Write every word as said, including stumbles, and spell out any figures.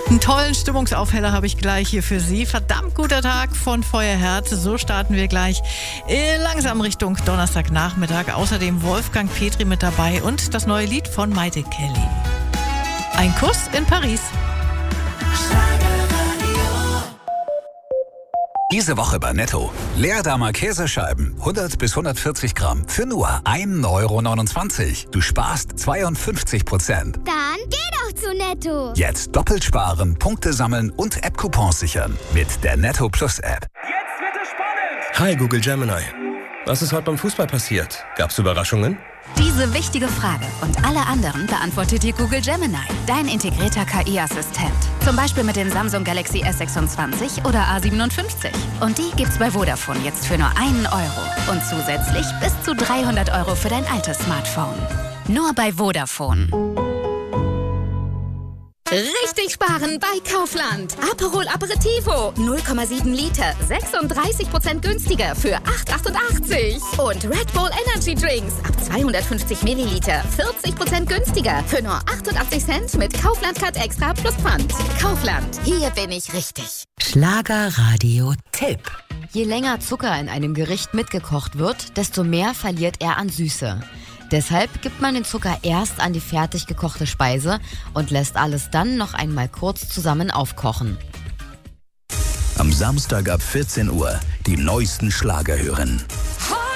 Einen tollen Stimmungsaufheller habe ich gleich hier für Sie. Verdammt guter Tag von Feuerherz. So starten wir gleich langsam Richtung Donnerstagnachmittag. Außerdem Wolfgang Petri mit dabei und das neue Lied von Maite Kelly. Ein Kuss in Paris. Diese Woche bei Netto. Leerdamer Käsescheiben, hundert bis hundertvierzig Gramm, für nur ein Euro neunundzwanzig. Du sparst zweiundfünfzig Prozent. Dann geh doch zu Netto. Jetzt doppelt sparen, Punkte sammeln und App-Coupons sichern. Mit der Netto Plus App. Jetzt wird es spannend. Hi Google Gemini. Was ist heute beim Fußball passiert? Gab's Überraschungen? Diese wichtige Frage und alle anderen beantwortet dir Google Gemini, dein integrierter K I-Assistent. Zum Beispiel mit den Samsung Galaxy S sechsundzwanzig oder A siebenundfünfzig. Und die gibt's bei Vodafone jetzt für nur einen Euro. Und zusätzlich bis zu dreihundert Euro für dein altes Smartphone. Nur bei Vodafone. Richtig sparen bei Kaufland. Aperol Aperitivo, null Komma sieben Liter, sechsunddreißig Prozent günstiger für acht Euro achtundachtzig. Und Red Bull Energy Drinks ab zweihundertfünfzig Milliliter, vierzig Prozent günstiger für nur achtundachtzig Cent mit Kaufland Card Extra plus Pfand. Kaufland, hier bin ich richtig. Schlagerradio-Tipp. Je länger Zucker in einem Gericht mitgekocht wird, desto mehr verliert er an Süße. Deshalb gibt man den Zucker erst an die fertig gekochte Speise und lässt alles dann noch einmal kurz zusammen aufkochen. Am Samstag ab vierzehn Uhr die neuesten Schlager hören.